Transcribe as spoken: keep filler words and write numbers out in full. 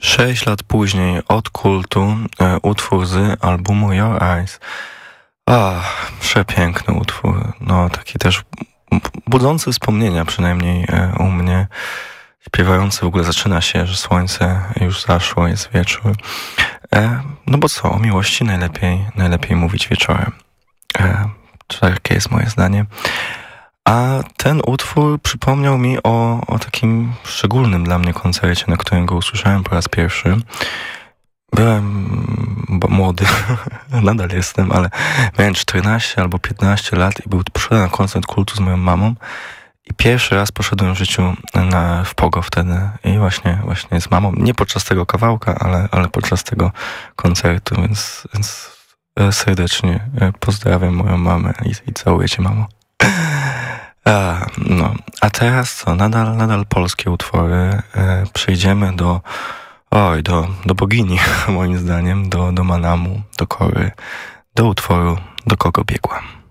Sześć lat później od Kultu e, utwór z albumu Your Eyes. A, przepiękny utwór. No, taki też budzący wspomnienia, przynajmniej e, u mnie. Śpiewający w ogóle zaczyna się, że słońce już zaszło, jest wieczór. E, no bo co, o miłości najlepiej, najlepiej mówić wieczorem. E, takie jest moje zdanie. A ten utwór przypomniał mi o, o takim szczególnym dla mnie koncercie, na którym go usłyszałem po raz pierwszy. Byłem bo młody, nadal jestem, ale miałem czternaście albo piętnaście lat i był, poszedłem na koncert Kultu z moją mamą i pierwszy raz poszedłem w życiu na, w Pogo wtedy i właśnie, właśnie z mamą, nie podczas tego kawałka, ale, ale podczas tego koncertu, więc, więc serdecznie pozdrawiam moją mamę i, i całuję cię, mamo. A, no. A teraz co? Nadal, nadal polskie utwory. E, przejdziemy do oj, do, do bogini, moim zdaniem, do, do Manamu, do Kory, do utworu Do kogo biegłam.